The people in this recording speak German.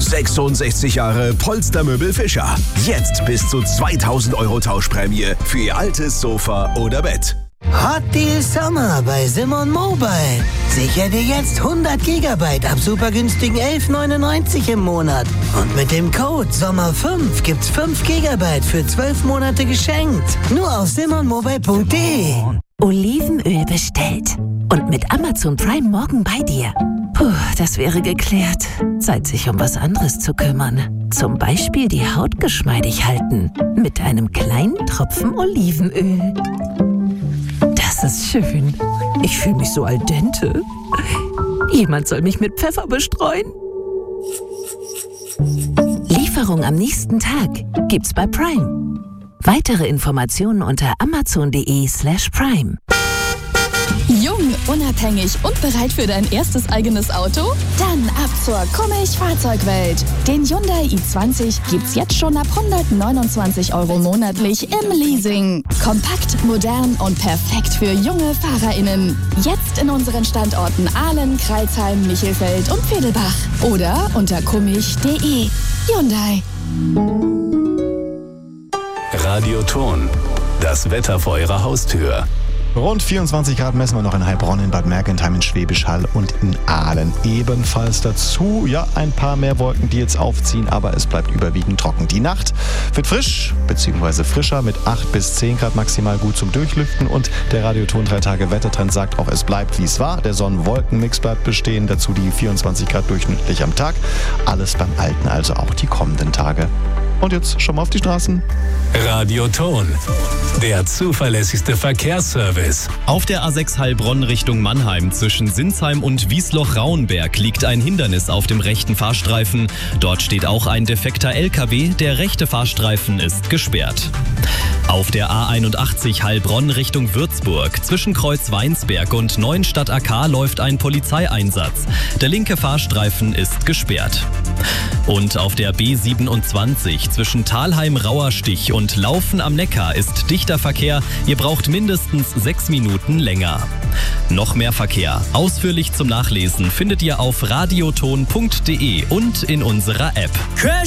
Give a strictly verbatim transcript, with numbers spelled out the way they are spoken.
sechsundsechzig Jahre Polstermöbel Fischer. Jetzt bis zu zweitausend Euro Tauschprämie für Ihr altes Sofa oder Bett. Hot Deal Sommer bei Simon Mobile. Sicher dir jetzt hundert Gigabyte ab super günstigen elf neunundneunzig im Monat. Und mit dem Code Sommer fünf gibt's fünf Gigabyte für zwölf Monate geschenkt. Nur auf simonmobile punkt de. Olivenöl bestellt. Und mit Amazon Prime morgen bei dir. Puh, das wäre geklärt. Zeit, sich um was anderes zu kümmern. Zum Beispiel die Haut geschmeidig halten. Mit einem kleinen Tropfen Olivenöl. Das ist schön. Ich fühle mich so al dente. Jemand soll mich mit Pfeffer bestreuen. Lieferung am nächsten Tag gibt's bei Prime. Weitere Informationen unter amazon.de slash prime. Jung, unabhängig und bereit für dein erstes eigenes Auto? Dann ab zur Kommich-Fahrzeugwelt. Den Hyundai i zwanzig gibt's jetzt schon ab hundertneunundzwanzig Euro monatlich im Leasing. Kompakt, modern und perfekt für junge FahrerInnen. Jetzt in unseren Standorten Aalen, Crailsheim, Michelfeld und Vedelbach. Oder unter kommich punkt de. Hyundai. Radioton. Das Wetter vor Ihrer Haustür. Rund vierundzwanzig Grad messen wir noch in Heilbronn, in Bad Mergentheim, in Schwäbisch Hall und in Aalen. Ebenfalls dazu, ja, ein paar mehr Wolken, die jetzt aufziehen, aber es bleibt überwiegend trocken. Die Nacht wird frisch, beziehungsweise frischer mit acht bis zehn Grad maximal gut zum Durchlüften. Und der Radioton drei Tage Wettertrend sagt auch, es bleibt wie es war. Der Sonnen-Wolken-Mix bleibt bestehen, dazu die vierundzwanzig Grad durchschnittlich am Tag. Alles beim Alten, also auch die kommenden Tage. Und jetzt schon mal auf die Straßen. Radioton, der zuverlässigste Verkehrsservice. Auf der A sechs Heilbronn Richtung Mannheim zwischen Sinsheim und Wiesloch-Rauenberg liegt ein Hindernis auf dem rechten Fahrstreifen. Dort steht auch ein defekter L K W, der rechte Fahrstreifen ist gesperrt. Auf der A einundachtzig Heilbronn Richtung Würzburg zwischen Kreuz Weinsberg und Neuenstadt A K läuft ein Polizeieinsatz. Der linke Fahrstreifen ist gesperrt. Und auf der B siebenundzwanzig zwischen Thalheim-Rauerstich und Laufen am Neckar ist dichter Verkehr. Ihr braucht mindestens sechs Minuten länger. Noch mehr Verkehr, ausführlich zum Nachlesen, findet ihr auf radioton punkt de und in unserer App. Crash